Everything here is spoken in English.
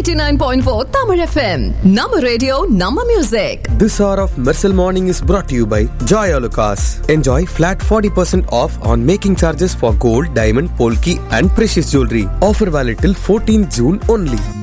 89.4 Tamil FM. Nama radio, Nama music. This hour of Mersal Morning is brought to you by Joy Alucas. Enjoy flat 40% off on making charges for gold, diamond, polki and precious jewelry. Offer valid till 14 June only.